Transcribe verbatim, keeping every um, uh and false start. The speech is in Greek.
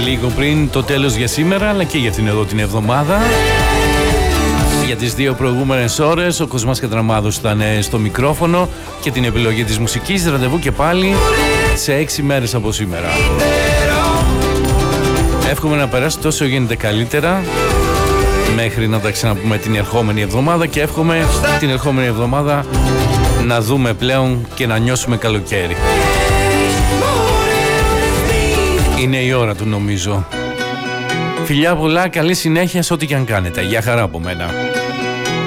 λίγο πριν το τέλος για σήμερα, αλλά και για την εδώ την εβδομάδα. Για τις δύο προηγούμενες ώρες ο Κοσμάς Κατραμάδος ήταν στο μικρόφωνο και την επιλογή της μουσικής. Ραντεβού και πάλι σε έξι μέρες από σήμερα. Εύχομαι να περάσει τόσο γίνεται καλύτερα μέχρι να τα ξαναπούμε την ερχόμενη εβδομάδα και εύχομαι την ερχόμενη εβδομάδα να δούμε πλέον και να νιώσουμε καλοκαίρι. Είναι η ώρα του νομίζω. Φιλιά πολλά, καλή συνέχεια σε ό,τι και αν κάνετε. Γεια χαρά από μένα.